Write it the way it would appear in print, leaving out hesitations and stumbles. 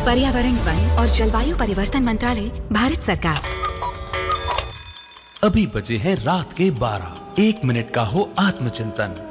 पर्यावरण, वन और जलवायु परिवर्तन मंत्रालय, भारत सरकार। अभी बजे हैं रात के 12। 1 मिनट का हो आत्मचिंतन।